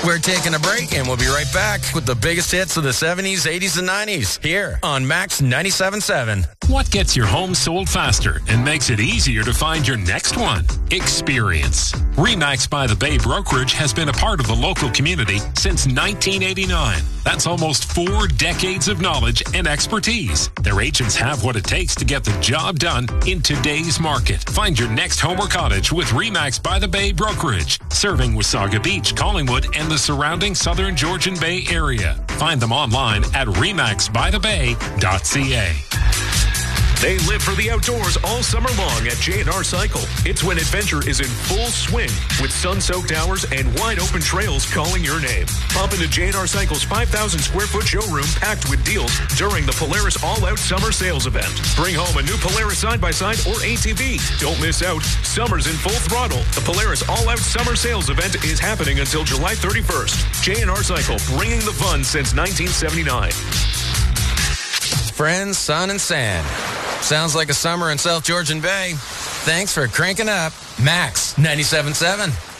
We're taking a break, and we'll be right back with the biggest hits of the 70s, 80s, and 90s here on Max 97.7. What gets your home sold faster and makes it easier to find your next one? Experience. RE/MAX by the Bay Brokerage has been a part of the local community since 1989. That's almost 4 decades of knowledge and expertise. Their agents have what it takes to get the job done in today's market. Find your next home or cottage with RE/MAX by the Bay Brokerage, serving Wasaga Beach, Collingwood, and the surrounding southern Georgian Bay area. Find them online at remaxbythebay.ca. They live for the outdoors all summer long at J&R Cycle. It's when adventure is in full swing with sun-soaked hours and wide-open trails calling your name. Pop into J&R Cycle's 5,000-square-foot showroom packed with deals during the Polaris All-Out Summer Sales Event. Bring home a new Polaris side-by-side or ATV. Don't miss out. Summer's in full throttle. The Polaris All-Out Summer Sales Event is happening until July 31st. J&R Cycle, bringing the fun since 1979. Friends, sun, and sand. Sounds like a summer in South Georgian Bay. Thanks for cranking up Max 97.7.